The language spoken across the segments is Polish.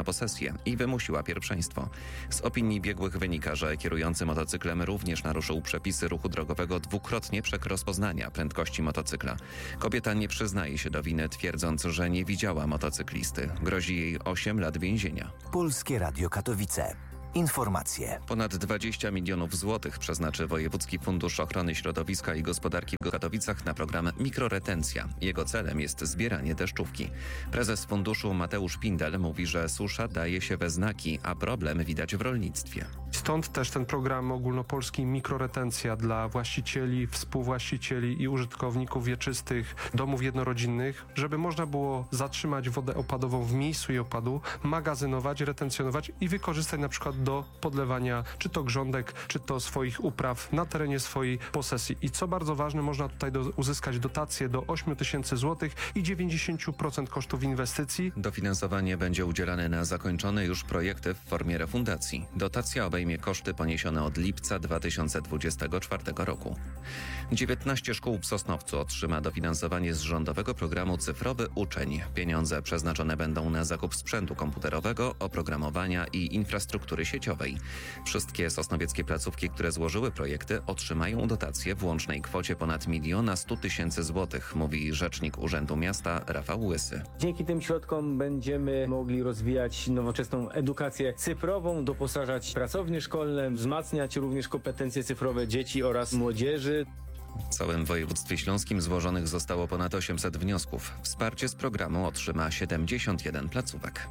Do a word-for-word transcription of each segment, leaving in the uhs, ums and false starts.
posesję i wymusiła pierwszeństwo. Z opinii biegłych wynika, że kierujący motocyklem również naruszył przepisy ruchu drogowego, dwukrotnie przekroczył rozpoznania prędkości motocykla. Kobieta nie przyznaje się do winy, twierdząc, że nie widziała motocyklisty. Grozi jej osiem lat więzienia. Polskie Radio Katowice. Informacje. Ponad dwadzieścia milionów złotych przeznaczy Wojewódzki Fundusz Ochrony Środowiska i Gospodarki w Katowicach na program Mikroretencja. Jego celem jest zbieranie deszczówki. Prezes funduszu Mateusz Pindel mówi, że susza daje się we znaki, a problem widać w rolnictwie. Stąd też ten program ogólnopolski Mikroretencja dla właścicieli, współwłaścicieli i użytkowników wieczystych domów jednorodzinnych, żeby można było zatrzymać wodę opadową w miejscu jej opadu, magazynować, retencjonować i wykorzystać na przykład do podlewania czy to grządek, czy to swoich upraw na terenie swojej posesji. I co bardzo ważne, można tutaj do, uzyskać dotacje do ośmiu tysięcy złotych i dziewięćdziesiąt procent kosztów inwestycji. Dofinansowanie będzie udzielane na zakończone już projekty w formie refundacji. Dotacja obejmie koszty poniesione od lipca dwa tysiące dwudziestego czwartego roku. dziewiętnaście szkół w Sosnowcu otrzyma dofinansowanie z rządowego programu Cyfrowy Uczeń. Pieniądze przeznaczone będą na zakup sprzętu komputerowego, oprogramowania i infrastruktury sieciowej. Wszystkie sosnowieckie placówki, które złożyły projekty, otrzymają dotację w łącznej kwocie ponad miliona stu tysięcy złotych, mówi rzecznik Urzędu Miasta Rafał Łysy. Dzięki tym środkom będziemy mogli rozwijać nowoczesną edukację cyfrową, doposażać pracownie szkolne, wzmacniać również kompetencje cyfrowe dzieci oraz młodzieży. W całym województwie śląskim złożonych zostało ponad osiemset wniosków. Wsparcie z programu otrzyma siedemdziesiąt jeden placówek.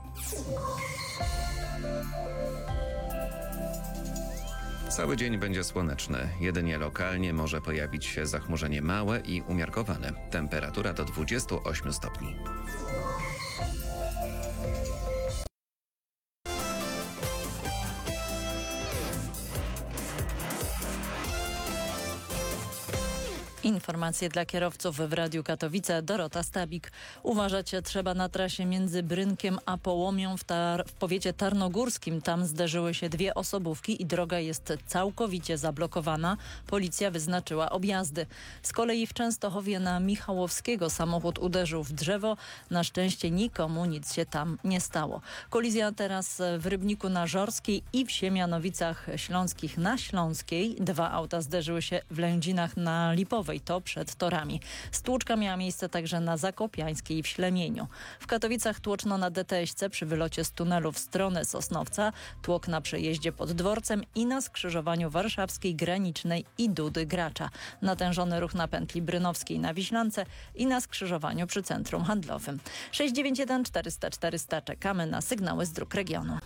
Cały dzień będzie słoneczny. Jedynie lokalnie może pojawić się zachmurzenie małe i umiarkowane. Temperatura do dwudziestu ośmiu stopni. Informacje dla kierowców w Radiu Katowice. Dorota Stabik. Uważać trzeba na trasie między Brynkiem a Połomią w, tar- w powiecie tarnogórskim. Tam zderzyły się dwie osobówki i droga jest całkowicie zablokowana. Policja wyznaczyła objazdy. Z kolei w Częstochowie na Michałowskiego samochód uderzył w drzewo. Na szczęście nikomu nic się tam nie stało. Kolizja teraz w Rybniku na Żorskiej i w Siemianowicach Śląskich na Śląskiej. Dwa auta zderzyły się w Lędzinach na Lipowej. To przed torami. Stłuczka miała miejsce także na Zakopiańskiej w Ślemieniu. W Katowicach tłoczno na D T S C przy wylocie z tunelu w stronę Sosnowca, tłok na przejeździe pod dworcem i na skrzyżowaniu Warszawskiej Granicznej i Dudy Gracza. Natężony ruch na pętli Brynowskiej na Wiślance i na skrzyżowaniu przy Centrum Handlowym. sześć dziewięć jeden czterysta czterysta czekamy na sygnały z dróg regionu.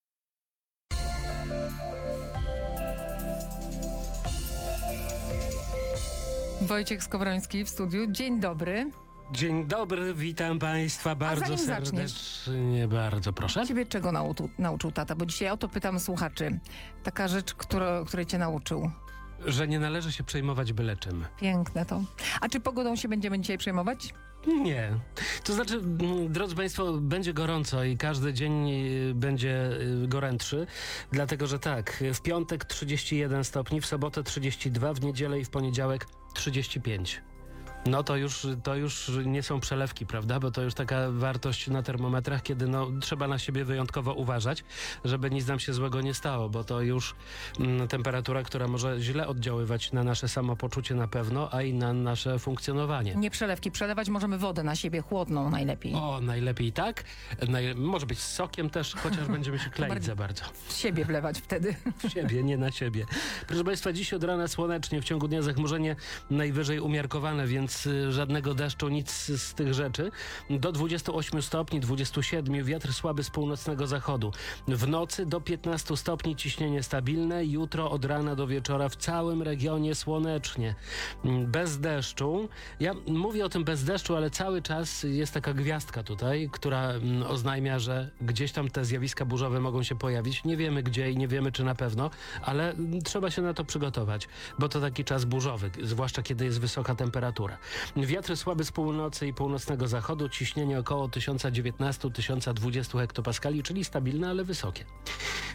Wojciech Skowroński w studiu. Dzień dobry. Dzień dobry, witam Państwa bardzo serdecznie. Bardzo proszę. Ciebie czego nauczył, nauczył tata? Bo dzisiaj o to pytam słuchaczy. Taka rzecz, którą, której cię nauczył. Że nie należy się przejmować byle czym. Piękne to. A czy pogodą się będziemy dzisiaj przejmować? Nie. To znaczy, drodzy Państwo, będzie gorąco i każdy dzień będzie gorętszy, dlatego że tak, w piątek trzydzieści jeden stopni, w sobotę trzydzieści dwa, w niedzielę i w poniedziałek trzydzieści pięć. No to już, to już nie są przelewki, prawda? Bo to już taka wartość na termometrach, kiedy no, trzeba na siebie wyjątkowo uważać, żeby nic nam się złego nie stało, bo to już mm, temperatura, która może źle oddziaływać na nasze samopoczucie na pewno, a i na nasze funkcjonowanie. Nie przelewki. Przelewać możemy wodę na siebie chłodną najlepiej. O, najlepiej tak. Naj... Może być z sokiem też, chociaż będziemy się kleić za bardzo. W siebie wlewać wtedy. W siebie, nie na siebie. Proszę Państwa, dziś od rana słonecznie, w ciągu dnia zachmurzenie najwyżej umiarkowane, więc żadnego deszczu, nic z tych rzeczy. Do dwudziestu ośmiu stopni, dwudziestu siedmiu, wiatr słaby z północnego zachodu. W nocy do piętnastu stopni, ciśnienie stabilne. Jutro od rana do wieczora w całym regionie słonecznie. Bez deszczu. Ja mówię o tym bez deszczu, ale cały czas jest taka gwiazdka tutaj, która oznajmia, że gdzieś tam te zjawiska burzowe mogą się pojawić. Nie wiemy gdzie i nie wiemy czy na pewno, ale trzeba się na to przygotować, bo to taki czas burzowy, zwłaszcza kiedy jest wysoka temperatura. Wiatry słaby z północy i północnego zachodu, ciśnienie około tysiąc dziewiętnaście do tysiąc dwadzieścia hektopaskali, czyli stabilne, ale wysokie.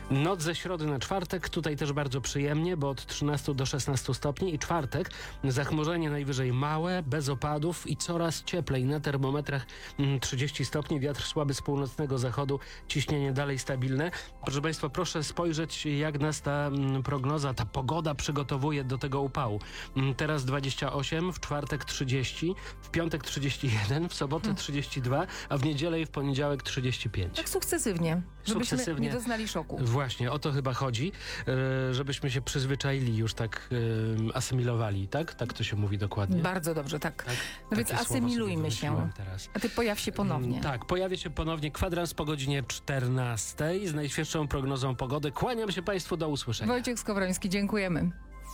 Noc ze środy na czwartek, tutaj też bardzo przyjemnie, bo od trzynastu do szesnastu stopni i czwartek zachmurzenie najwyżej małe, bez opadów i coraz cieplej. Na termometrach mm, trzydzieści stopni, wiatr słaby z północnego zachodu, ciśnienie dalej stabilne. Proszę Państwa, proszę spojrzeć, jak nas ta mm, prognoza, ta pogoda przygotowuje do tego upału. Mm, teraz dwadzieścia osiem, w czwartek trzydzieści, w piątek trzydzieści jeden, w sobotę trzydzieści dwa, a w niedzielę i w poniedziałek trzydzieści pięć. Tak sukcesywnie, żebyśmy Sukcesywnie. nie doznali szoku. Właśnie, o to chyba chodzi, e, żebyśmy się przyzwyczaili, już tak e, asymilowali, tak? Tak to się mówi dokładnie. Bardzo dobrze, tak. Tak? No więc Takie słowo asymilujmy sobie się. wymyśliłem teraz. A ty pojaw się ponownie. Mm, Tak, pojawi się ponownie kwadrans po godzinie czternastej z najświeższą prognozą pogody. Kłaniam się Państwu, do usłyszenia. Wojciech Skowroński, dziękujemy.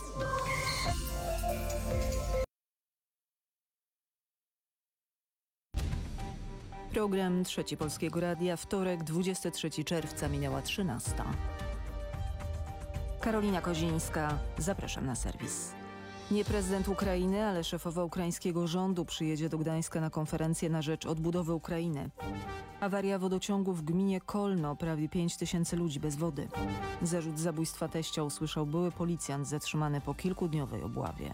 Program Trzeci Polskiego Radia, wtorek, dwudziestego trzeciego czerwca, minęła trzynasta. Karolina Kozińska, zapraszam na serwis. Nie prezydent Ukrainy, ale szefowa ukraińskiego rządu przyjedzie do Gdańska na konferencję na rzecz odbudowy Ukrainy. Awaria wodociągu w gminie Kolno, prawie pięć tysięcy ludzi bez wody. Zarzut zabójstwa teścia usłyszał były policjant zatrzymany po kilkudniowej obławie.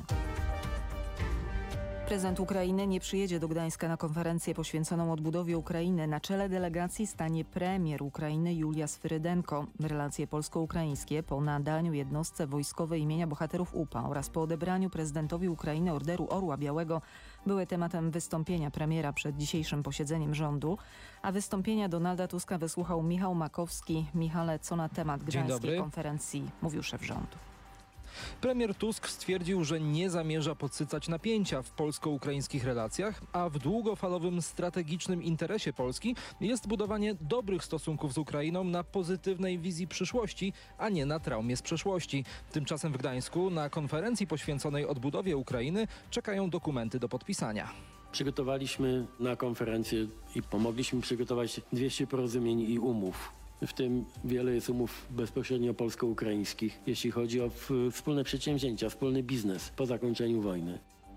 Prezydent Ukrainy nie przyjedzie do Gdańska na konferencję poświęconą odbudowie Ukrainy. Na czele delegacji stanie premier Ukrainy Julia Swyrydenko. Relacje polsko-ukraińskie po nadaniu jednostce wojskowej imienia bohaterów U P A oraz po odebraniu prezydentowi Ukrainy Orderu Orła Białego były tematem wystąpienia premiera przed dzisiejszym posiedzeniem rządu, a wystąpienia Donalda Tuska wysłuchał Michał Makowski. Michale, co na temat gdańskiej konferencji mówił szef rządu? Premier Tusk stwierdził, że nie zamierza podsycać napięcia w polsko-ukraińskich relacjach, a w długofalowym strategicznym interesie Polski jest budowanie dobrych stosunków z Ukrainą na pozytywnej wizji przyszłości, a nie na traumie z przeszłości. Tymczasem w Gdańsku na konferencji poświęconej odbudowie Ukrainy czekają dokumenty do podpisania. Przygotowaliśmy na konferencję i pomogliśmy przygotować dwieście porozumień i umów. W tym wiele jest umów bezpośrednio polsko-ukraińskich, jeśli chodzi o wspólne przedsięwzięcia, wspólny biznes po zakończeniu wojny.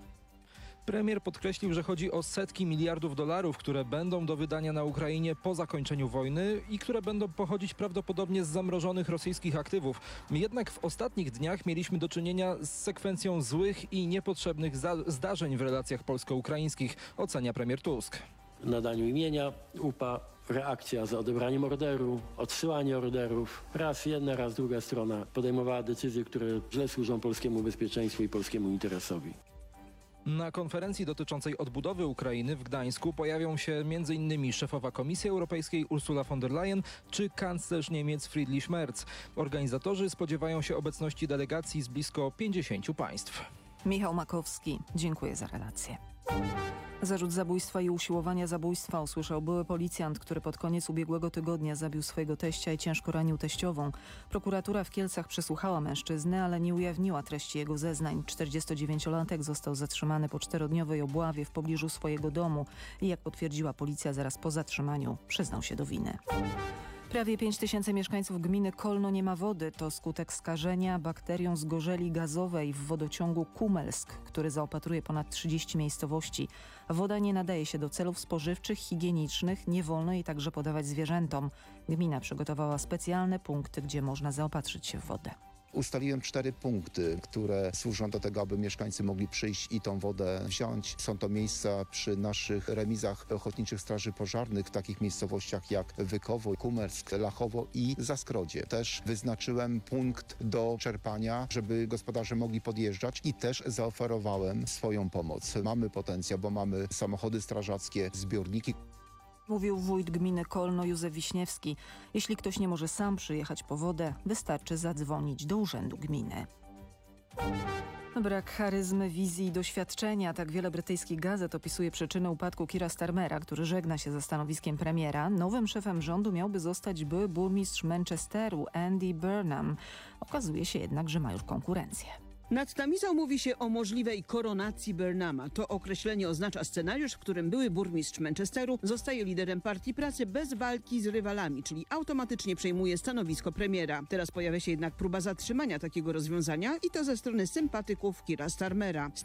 Premier podkreślił, że chodzi o setki miliardów dolarów, które będą do wydania na Ukrainie po zakończeniu wojny i które będą pochodzić prawdopodobnie z zamrożonych rosyjskich aktywów. Jednak w ostatnich dniach mieliśmy do czynienia z sekwencją złych i niepotrzebnych zdarzeń w relacjach polsko-ukraińskich, ocenia premier Tusk. Nadaniu imienia U P A, reakcja za odebraniem orderu, odsyłanie orderów. Raz jedna, raz druga strona podejmowała decyzje, które źle służą polskiemu bezpieczeństwu i polskiemu interesowi. Na konferencji dotyczącej odbudowy Ukrainy w Gdańsku pojawią się między innymi szefowa Komisji Europejskiej Ursula von der Leyen czy kanclerz Niemiec Friedrich Merz. Organizatorzy spodziewają się obecności delegacji z blisko pięćdziesięciu państw. Michał Makowski, dziękuję za relację. Zarzut zabójstwa i usiłowania zabójstwa usłyszał były policjant, który pod koniec ubiegłego tygodnia zabił swojego teścia i ciężko ranił teściową. Prokuratura w Kielcach przesłuchała mężczyznę, ale nie ujawniła treści jego zeznań. czterdziestodziewięciolatek został zatrzymany po czterodniowej obławie w pobliżu swojego domu i jak potwierdziła policja zaraz po zatrzymaniu przyznał się do winy. Prawie pięć tysięcy mieszkańców gminy Kolno nie ma wody. To skutek skażenia bakterią zgorzeli gazowej w wodociągu Kumelsk, który zaopatruje ponad trzydzieści miejscowości. Woda nie nadaje się do celów spożywczych, higienicznych, nie wolno jej także podawać zwierzętom. Gmina przygotowała specjalne punkty, gdzie można zaopatrzyć się w wodę. Ustaliłem cztery punkty, które służą do tego, aby mieszkańcy mogli przyjść i tą wodę wziąć. Są to miejsca przy naszych remizach Ochotniczych Straży Pożarnych w takich miejscowościach jak Wykowo, Kumersk, Lachowo i Zaskrodzie. Też wyznaczyłem punkt do czerpania, żeby gospodarze mogli podjeżdżać i też zaoferowałem swoją pomoc. Mamy potencjał, bo mamy samochody strażackie, zbiorniki. Mówił wójt gminy Kolno Józef Wiśniewski. Jeśli ktoś nie może sam przyjechać po wodę, wystarczy zadzwonić do urzędu gminy. Brak charyzmy, wizji i doświadczenia. Tak wiele brytyjskich gazet opisuje przyczyny upadku Keira Starmera, który żegna się ze stanowiskiem premiera. Nowym szefem rządu miałby zostać były burmistrz Manchesteru Andy Burnham. Okazuje się jednak, że ma już konkurencję. Nad tamizą mówi się o możliwej koronacji Burnhama. To określenie oznacza scenariusz, w którym były burmistrz Manchesteru zostaje liderem Partii Pracy bez walki z rywalami, czyli automatycznie przejmuje stanowisko premiera. Teraz pojawia się jednak próba zatrzymania takiego rozwiązania i to ze strony sympatyków Keira Starmera.